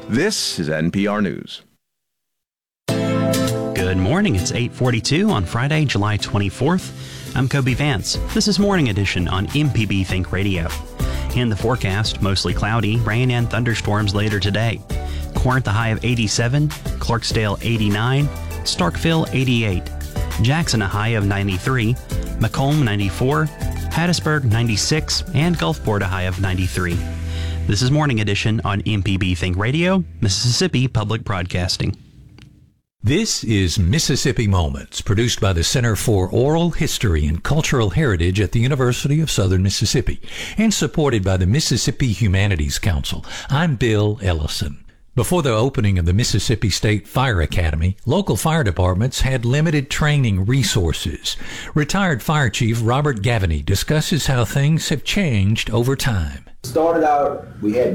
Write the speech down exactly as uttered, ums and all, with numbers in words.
This is N P R News. Good morning. It's eight forty-two on Friday, July twenty-fourth. I'm Kobe Vance. This is Morning Edition on M P B Think Radio. In the forecast, mostly cloudy, rain and thunderstorms later today. Corinth, a high of eighty-seven, Clarksdale, eighty-nine, Starkville, eighty-eight, Jackson, a high of ninety-three, Macomb, ninety-four, Hattiesburg, ninety-six, and Gulfport, a high of ninety-three. This is Morning Edition on M P B Think Radio, Mississippi Public Broadcasting. This is Mississippi Moments, produced by the Center for Oral History and Cultural Heritage at the University of Southern Mississippi and supported by the Mississippi Humanities Council. I'm Bill Ellison. Before the opening of the Mississippi State Fire Academy, local fire departments had limited training resources. Retired Fire Chief Robert Gavaney discusses how things have changed over time. Started out, we had